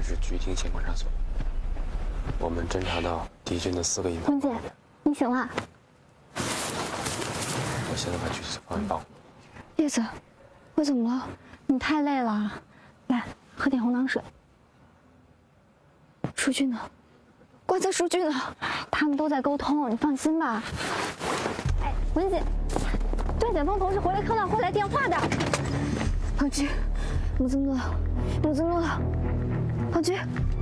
这是局厅县观察所，我们侦查到敌军的4个引导。 文姐，你醒了？ 我现在把具体情况报。 叶子，我怎么了？你太累了，来喝点红糖水。书记呢？关泽书记呢？他们都在沟通，你放心吧。哎，文姐，段检峰同事回来看到会来电话的。庞局，木子诺，木子诺，庞局。